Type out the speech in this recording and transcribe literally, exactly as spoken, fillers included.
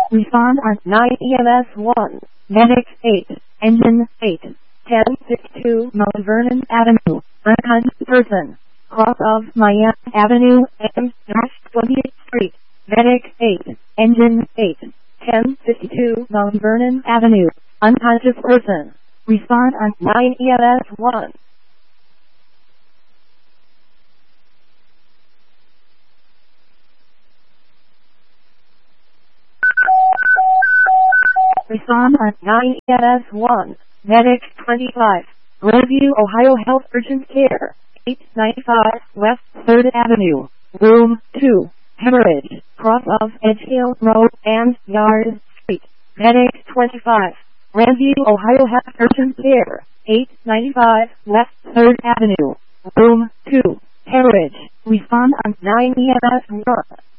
Respond on nine E M S one. Medic eight. Engine eight. ten fifty-two Mount Vernon Avenue. Unconscious person. Cross of Miami Avenue and North twentieth Street. Medic eight. Engine eight. ten fifty-two Mount Vernon Avenue. Unconscious person. Respond on nine E M S one. Respond on nine E M S one. Medic twenty-five. Review Ohio Health Urgent Care. eight ninety-five West third Avenue. Room two. Hemorrhage. Cross of Edgehill Road and Yard Street. Medic twenty-five. Review Ohio Health Urgent Care. eight ninety-five West third Avenue. Room two. Hemorrhage. Respond on nine E M S one.